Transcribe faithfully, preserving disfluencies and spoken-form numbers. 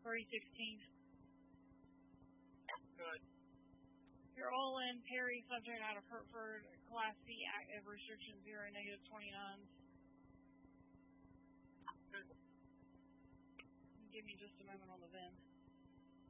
three sixteen. Good. You're all in. Perry, subject out of Hertford, Class C, active, restriction zero, negative twenty-nine. Good. Give me just a moment on the V I N.